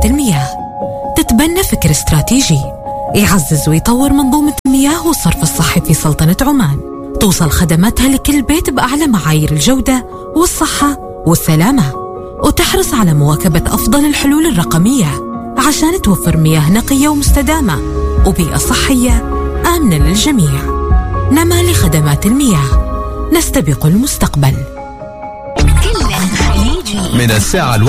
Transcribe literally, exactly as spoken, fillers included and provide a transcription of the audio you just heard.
خدمات المياه. تتبنى فكر استراتيجي يعزز ويطور منظومة المياه والصرف الصحي في سلطنة عمان، توصل خدماتها لكل بيت بأعلى معايير الجودة والصحة والسلامة، وتحرص على مواكبة أفضل الحلول الرقمية عشان توفر مياه نقية ومستدامة وبيئة صحية آمنة للجميع. نمى لخدمات المياه، نستبق المستقبل. من الساعة